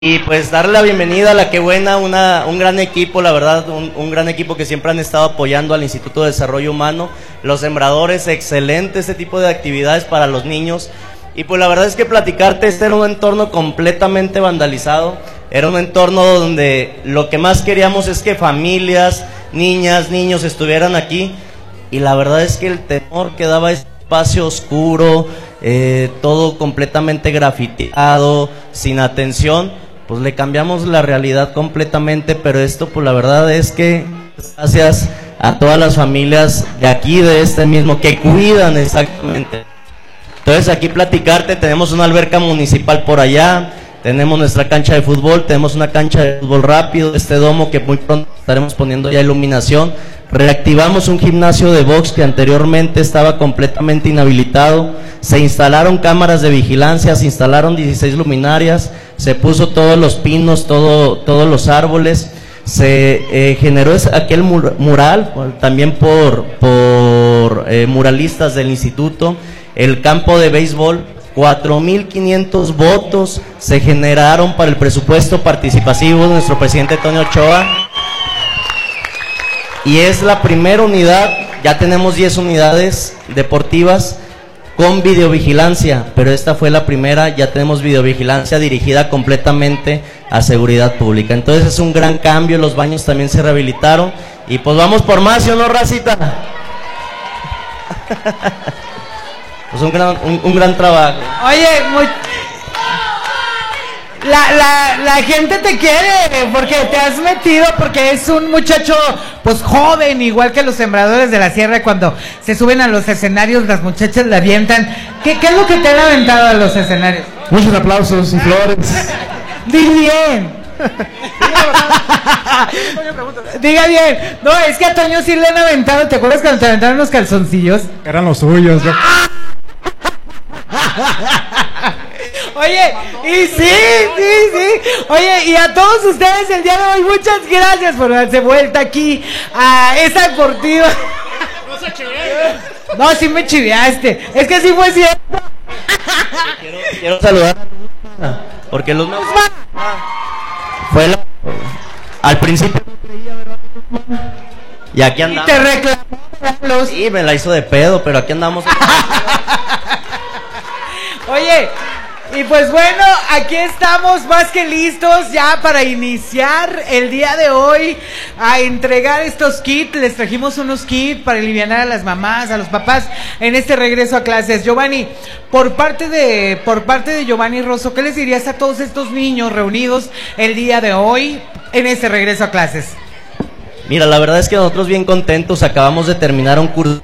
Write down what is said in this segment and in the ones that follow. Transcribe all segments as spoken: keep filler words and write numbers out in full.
Y pues darle la bienvenida a La Qué Buena, una, un gran equipo, la verdad, un, un gran equipo que siempre han estado apoyando al Instituto de Desarrollo Humano. Los sembradores, excelente este tipo de actividades para los niños. Y pues la verdad es que platicarte, este era un entorno completamente vandalizado. Era un entorno donde lo que más queríamos es que familias, niñas, niños estuvieran aquí. Y la verdad es que el temor que daba este espacio oscuro, eh, todo completamente grafiteado, sin atención, pues le cambiamos la realidad completamente. Pero esto pues la verdad es que gracias a todas las familias de aquí, de este mismo, que cuidan exactamente. Entonces aquí platicarte, tenemos una alberca municipal por allá, tenemos nuestra cancha de fútbol, tenemos una cancha de fútbol rápido, este domo que muy pronto estaremos poniendo ya iluminación. Reactivamos un gimnasio de box que anteriormente estaba completamente inhabilitado. Se instalaron cámaras de vigilancia, se instalaron dieciséis luminarias, se puso todos los pinos, todo, todos los árboles. Se eh, generó aquel mur mural, también por, por eh, muralistas del instituto. El campo de béisbol, cuatro mil quinientos votos se generaron para el presupuesto participativo de nuestro presidente Toño Ochoa. Y es la primera unidad, ya tenemos diez unidades deportivas con videovigilancia, pero esta fue la primera, ya tenemos videovigilancia dirigida completamente a seguridad pública. Entonces es un gran cambio, los baños también se rehabilitaron y pues vamos por más, ¿sí o no, racita? Pues un gran, un, un gran trabajo. Oye, muy... La, la, la gente te quiere porque te has metido, porque es un muchacho pues joven, igual que los sembradores de la sierra. Cuando se suben a los escenarios las muchachas le avientan. ¿Qué, qué es lo que te han aventado a los escenarios? Muchos aplausos y flores. Di bien. Diga bien. No, es que a Toño sí le han aventado. ¿Te acuerdas cuando te aventaron los calzoncillos? Eran los suyos. Yo... Oye, y sí, sí, sí. Oye, y a todos ustedes el día de hoy, muchas gracias por darse vuelta aquí a esta deportiva. No se chiveaste. No, sí me chiveaste. Es que sí fue cierto. Quiero, quiero saludar a porque los meus... fue la... al principio no creía, ¿verdad? Y aquí andamos. Y te reclamó. Sí, me la hizo de pedo, pero aquí andamos. Oye, y pues bueno, aquí estamos más que listos ya para iniciar el día de hoy a entregar estos kits. Les trajimos unos kits para aliviar a las mamás, a los papás en este regreso a clases. Giovanni, por parte de por parte de Giovanni Rosso, ¿qué les dirías a todos estos niños reunidos el día de hoy en este regreso a clases? Mira, la verdad es que nosotros bien contentos, acabamos de terminar un curso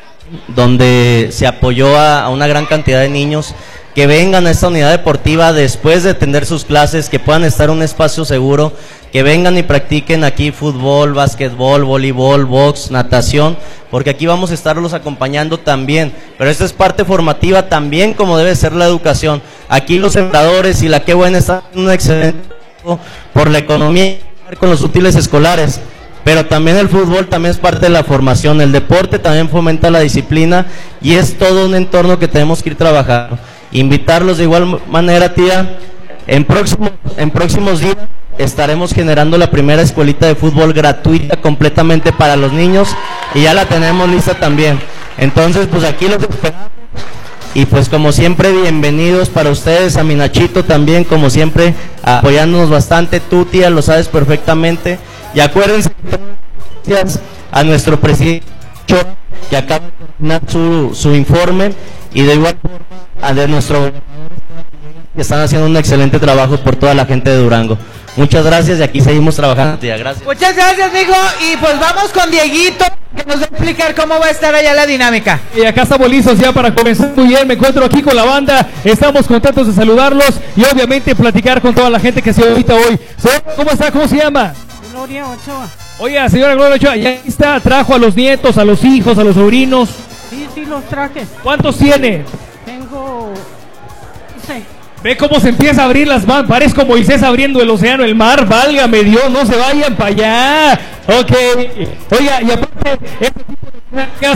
donde se apoyó a, a una gran cantidad de niños que vengan a esta unidad deportiva después de atender sus clases, que puedan estar en un espacio seguro, que vengan y practiquen aquí fútbol, básquetbol, voleibol, box, natación, porque aquí vamos a estarlos acompañando también, pero esta es parte formativa también como debe ser la educación. Aquí los sembradores y La Qué Buena están en un excelente por la economía con los útiles escolares. Pero también el fútbol también es parte de la formación, el deporte también fomenta la disciplina y es todo un entorno que tenemos que ir trabajando. Invitarlos de igual manera, tía, en próximos, en próximos días estaremos generando la primera escuelita de fútbol gratuita completamente para los niños y ya la tenemos lista también. Entonces, pues aquí los esperamos y pues como siempre, bienvenidos para ustedes, a mi Nachito también, como siempre, apoyándonos bastante. Tú, tía, lo sabes perfectamente. Y acuérdense, gracias a nuestro presidente que acaba de terminar su, su informe y de igual forma a de nuestro gobernador que están haciendo un excelente trabajo por toda la gente de Durango. Muchas gracias y aquí seguimos trabajando, tía. Gracias. Muchas gracias, mijo. Y pues vamos con Dieguito, que nos va a explicar cómo va a estar allá la dinámica. Y acá estamos listos ya para comenzar. Muy bien, me encuentro aquí con la banda. Estamos contentos de saludarlos y obviamente platicar con toda la gente que se ahorita hoy. ¿Cómo está? ¿Cómo se llama? Gloria Ochoa. Oiga, señora Gloria Ochoa, ya está, trajo a los nietos, a los hijos, a los sobrinos. Sí, sí, los traje. ¿Cuántos tiene? Tengo seis. Ve cómo se empieza a abrir las manos, parece como Moisés abriendo el océano, el mar, válgame Dios, no se vayan para allá. Ok, oiga, y aparte, este tipo de dinámicas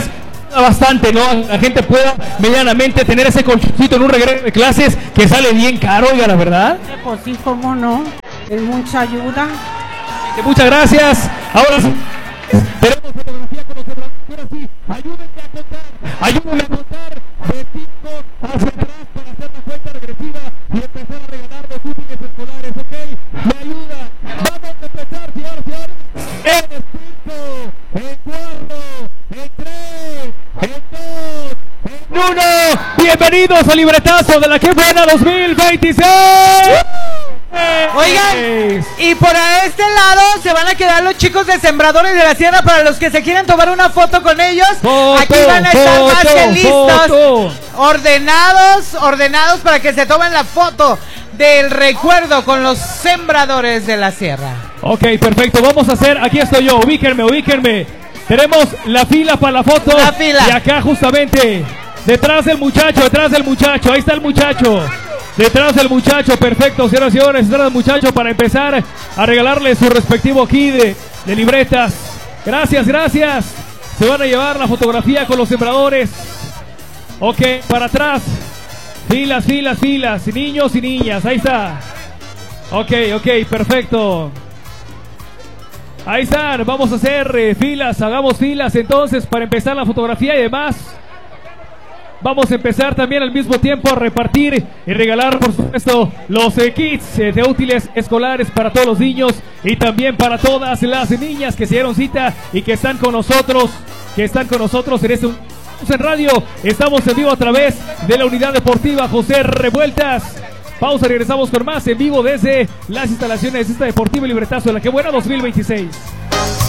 bastante, ¿no? La gente pueda medianamente tener ese colchoncito en un regreso de clases que sale bien caro, oiga, la verdad. Pues sí, cómo no. Es mucha ayuda. Muchas gracias. Ahora sí, tenemos fotografía con los cebradores. Ahora sí, ayúdenme a contar. Ayúdenme a contar de cinco hacia atrás para hacer la cuenta regresiva y empezar a regalar los útiles escolares, ¿ok? Me ayuda. Vamos a empezar, señores, señores. En cinco, en cuatro, en tres, en dos, en uno. Bienvenidos al libretazo de la Que Buena dos mil veintiséis. Oigan, y por este lado se van a quedar los chicos de Sembradores de la Sierra para los que se quieren tomar una foto con ellos. Foto, Aquí van a estar foto, más que listos, foto. ordenados, ordenados para que se tomen la foto del recuerdo con los Sembradores de la Sierra. Ok, perfecto, vamos a hacer, aquí estoy yo, ubíquenme, ubíquenme. Tenemos la fila para la foto. La fila. Y acá justamente, detrás del muchacho, detrás del muchacho, ahí está el muchacho. Detrás del muchacho, perfecto, señoras y señores, detrás del muchacho para empezar a regalarle su respectivo kit de, de libretas. Gracias, gracias. Se van a llevar la fotografía con los sembradores. Ok, para atrás. Filas, filas, filas. Niños y niñas, ahí está. Ok, ok, perfecto. Ahí están, vamos a hacer eh, filas, hagamos filas entonces para empezar la fotografía y demás. Vamos a empezar también al mismo tiempo a repartir y regalar, por supuesto, los eh, kits eh, de útiles escolares para todos los niños y también para todas las niñas que se dieron cita y que están con nosotros, que están con nosotros en este en radio. Estamos en vivo a través de la Unidad Deportiva José Revueltas. Pausa, regresamos con más en vivo desde las instalaciones de esta Deportiva y Libretazo de la Que Buena dos mil veintiséis.